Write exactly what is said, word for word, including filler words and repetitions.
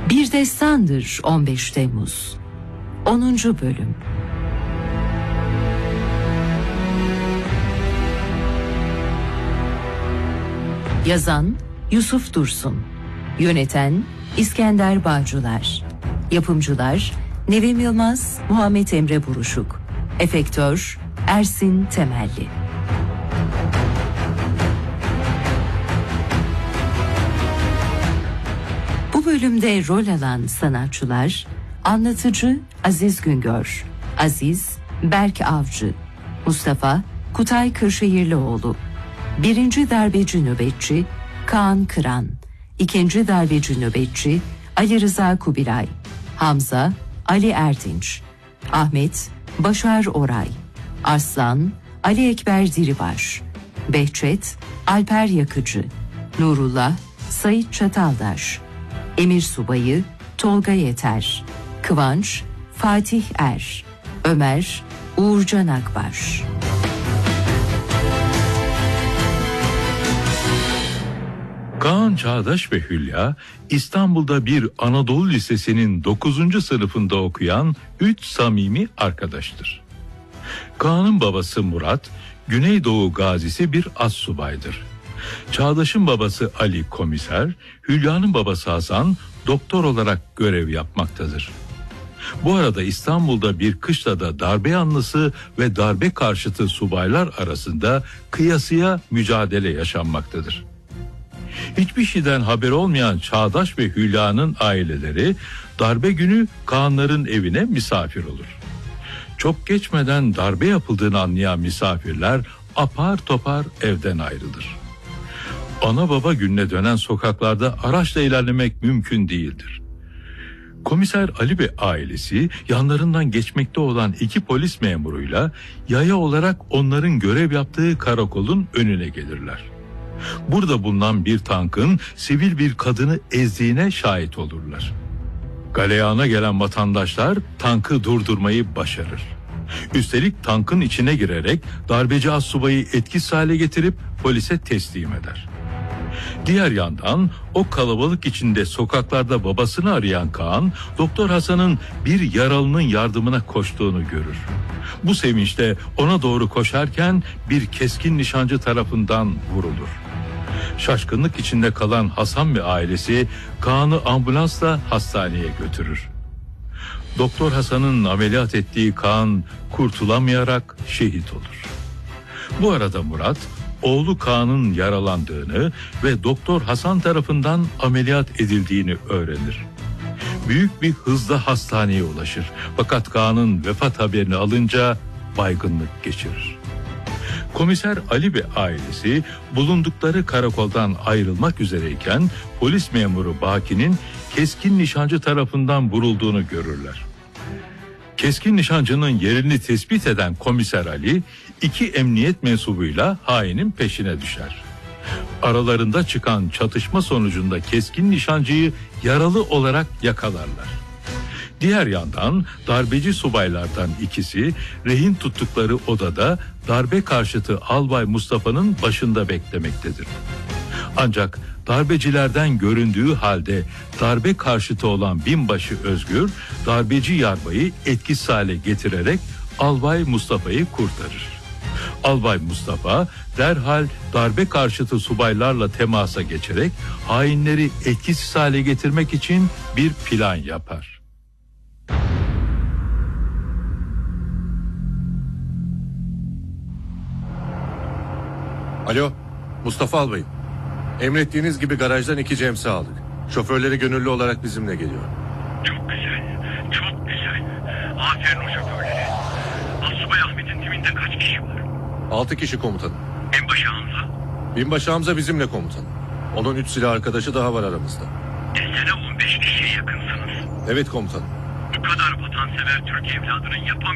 Bir Destandır on beş Temmuz onuncu Bölüm. Yazan Yusuf Dursun, yöneten İskender Bağcılar, yapımcılar Nevim Yılmaz, Muhammed Emre Buruşuk, efektör Ersin Temelli. Bu bölümde rol alan sanatçılar: anlatıcı Aziz Güngör, Aziz Berk Avcı, Mustafa Kutay Kırşehirlioğlu, birinci darbeci nöbetçi Kaan Kıran, ikinci darbeci nöbetçi Ali Rıza Kubilay, Hamza Ali Erdinç, Ahmet Başar Oray, Arslan Ali Ekber Diribaş, Behçet Alper Yakıcı, Nurullah Sait Çataldaş, Emir Subayı Tolga Yeter, Kıvanç Fatih Er, Ömer Uğurcan Akbaş. Kaan Çağdaş ve Hülya, İstanbul'da bir Anadolu Lisesi'nin dokuzuncu sınıfında okuyan üç samimi arkadaştır. Kaan'ın babası Murat, Güneydoğu gazisi bir astsubaydır. Çağdaş'ın babası Ali komiser, Hülya'nın babası Hasan doktor olarak görev yapmaktadır. Bu arada İstanbul'da bir kışlada darbe yanlısı ve darbe karşıtı subaylar arasında kıyasıya mücadele yaşanmaktadır. Hiçbir şeyden haber olmayan Çağdaş ve Hülya'nın aileleri darbe günü Kaanların evine misafir olur. Çok geçmeden darbe yapıldığını anlayan misafirler apar topar evden ayrılır. Ana baba gününe dönen sokaklarda araçla ilerlemek mümkün değildir. Komiser Ali ve ailesi yanlarından geçmekte olan iki polis memuruyla yaya olarak onların görev yaptığı karakolun önüne gelirler. Burada bulunan bir tankın sivil bir kadını ezdiğine şahit olurlar. Galeyana gelen vatandaşlar tankı durdurmayı başarır. Üstelik tankın içine girerek darbeci astsubayı etkisiz hale getirip polise teslim eder. Diğer yandan o kalabalık içinde sokaklarda babasını arayan Kaan, Doktor Hasan'ın bir yaralının yardımına koştuğunu görür. Bu sevinçte ona doğru koşarken bir keskin nişancı tarafından vurulur. Şaşkınlık içinde kalan Hasan ve ailesi Kaan'ı ambulansla hastaneye götürür. Doktor Hasan'ın ameliyat ettiği Kaan kurtulamayarak şehit olur. Bu arada Murat, oğlu Kaan'ın yaralandığını ve Doktor Hasan tarafından ameliyat edildiğini öğrenir. Büyük bir hızla hastaneye ulaşır. Fakat Kaan'ın vefat haberini alınca baygınlık geçirir. Komiser Ali ve ailesi bulundukları karakoldan ayrılmak üzereyken polis memuru Baki'nin keskin nişancı tarafından vurulduğunu görürler. Keskin nişancının yerini tespit eden komiser Ali, iki emniyet mensubuyla hainin peşine düşer. Aralarında çıkan çatışma sonucunda keskin nişancıyı yaralı olarak yakalarlar. Diğer yandan darbeci subaylardan ikisi rehin tuttukları odada darbe karşıtı Albay Mustafa'nın başında beklemektedir. Ancak darbecilerden göründüğü halde darbe karşıtı olan binbaşı Özgür, darbeci yarbayı etkisiz hale getirerek Albay Mustafa'yı kurtarır. Albay Mustafa derhal darbe karşıtı subaylarla temasa geçerek hainleri etkisiz hale getirmek için bir plan yapar. Alo, Mustafa Albayım. Emrettiğiniz gibi garajdan iki cemsi aldık. Şoförleri gönüllü olarak bizimle geliyor. Çok güzel, çok güzel. Aferin o şoförlere. Asubay Ahmet'in timinde kaç kişi var? Altı kişi komutanım. Binbaşı Hamza? Binbaşı Hamza bizimle komutanım. Onun üç silah arkadaşı daha var aramızda. Desene on beş kişiye yakınsınız. Evet komutanım. Bu kadar vatansever Türk evladının yapamayacağı